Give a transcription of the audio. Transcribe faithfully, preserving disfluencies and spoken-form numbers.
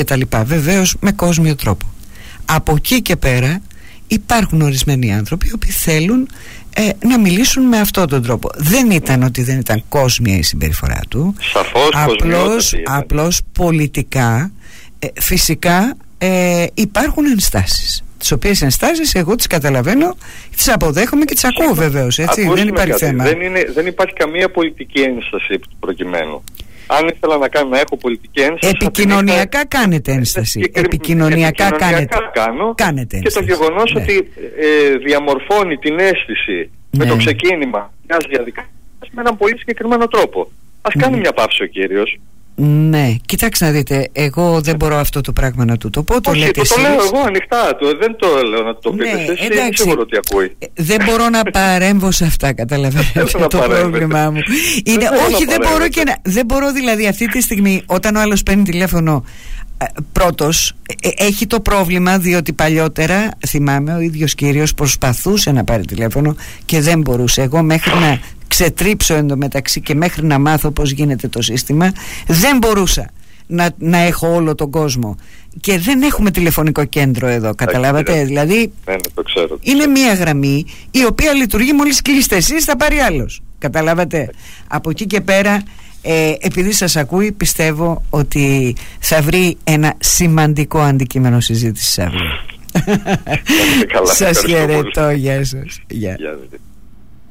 και τα λοιπά, βεβαίως με κόσμιο τρόπο. Από εκεί και πέρα υπάρχουν ορισμένοι άνθρωποι οι οποίοι θέλουν ε, να μιλήσουν με αυτόν τον τρόπο. Δεν ήταν ότι δεν ήταν κόσμια η συμπεριφορά του. Σαφώς, απλώς, απλώς πολιτικά ε, φυσικά ε, υπάρχουν ενστάσεις, τις οποίες ενστάσεις εγώ τις καταλαβαίνω, τις αποδέχομαι και τις ακούω βεβαίως, έτσι, δεν υπάρχει κάτι. θέμα. Δεν, είναι, δεν υπάρχει καμία πολιτική ένσταση προκειμένου. Αν ήθελα να κάνω να έχω πολιτική ένσταση, επικοινωνιακά είχα... κάνετε ένσταση. Και... Επικοινωνιακά, επικοινωνιακά κάνετε, κάνω, κάνετε ένσταση. Και το γεγονός ναι. ότι ε, διαμορφώνει την αίσθηση ναι. με το ξεκίνημα μιας διαδικασίας με έναν πολύ συγκεκριμένο τρόπο. Ας κάνει ναι. μια παύση ο κύριος. Ναι, κοιτάξτε να δείτε, εγώ δεν μπορώ αυτό το πράγμα να του το πω. Το Όχι, λέτε το, το λέω εγώ ανοιχτά, το, δεν το λέω να το πείτε ναι, εσείς, είναι σίγουρο ότι ακούει. Δεν μπορώ να παρέμβω σε αυτά, καταλαβαίνετε το πρόβλημά μου. Είναι, δεν όχι, δεν μπορώ, και να, δεν μπορώ δηλαδή αυτή τη στιγμή, όταν ο άλλος παίρνει τηλέφωνο πρώτος, έχει το πρόβλημα, διότι παλιότερα, θυμάμαι, ο ίδιος κύριος προσπαθούσε να πάρει τηλέφωνο και δεν μπορούσε. Εγώ μέχρι να ξετρίψω εντωμεταξύ και μέχρι να μάθω πώς γίνεται το σύστημα, δεν μπορούσα να, να έχω όλο τον κόσμο. Και δεν έχουμε τηλεφωνικό κέντρο εδώ, καταλάβατε. Δηλαδή ναι, το ξέρω, είναι μία γραμμή η οποία λειτουργεί, μόλις κλείσετε εσείς θα πάρει άλλος, καταλάβατε. Από εκεί και πέρα ε, επειδή σας ακούει, πιστεύω ότι θα βρει ένα σημαντικό αντικείμενο συζήτησης αύριο. Σας χαιρετώ, γεια σας. Γεια.